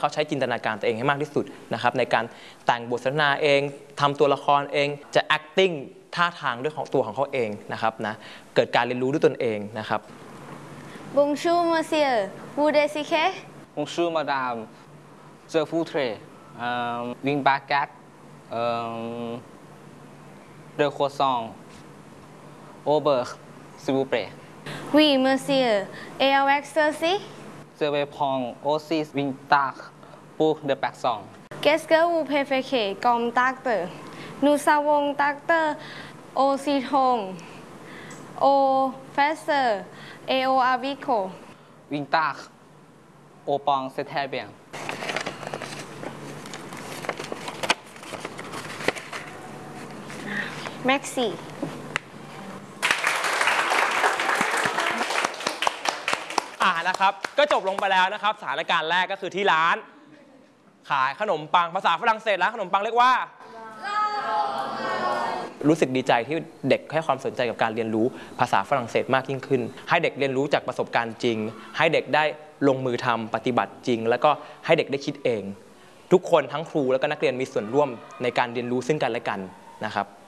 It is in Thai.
เขาใช้จินตนาการตัวเองให้มากที่สุดนะครับในการแต่งบทสนทนาเองทำตัวละครเองจะ acting ท่าทางด้วยของตัวของเขาเองนะครับนะเกิดการเรียนรู้ด้วยตนเองนะครับ Bonjour monsieur vous désirez Bonjour madame je voudrais une baguette deux croissants au beurre s'il vous plaît Oui monsieur et avec ceci je vais prendre aussi une tarte pour deux personnes Qu'est-ce que vous préférez comme tarte Nous savons tarte au citron au fraise et au haricot une tarte au pain c'est très bien Merci นะครับก็จบลงไปแล้วนะครับสถานการณ์แรกก็คือที่ร้านขายขนมปังภาษาฝรั่งเศสร้านขนมปังเรียกว่ารู้สึกดีใจที่เด็กให้ความสนใจกับการเรียนรู้ภาษาฝรั่งเศสมากยิ่งขึ้นให้เด็กเรียนรู้จากประสบการณ์จริงให้เด็กได้ลงมือทำปฏิบัติจริงแล้วก็ให้เด็กได้คิดเองทุกคนทั้งครูและก็นักเรียนมีส่วนร่วมในการเรียนรู้ซึ่งกันและกันนะครับ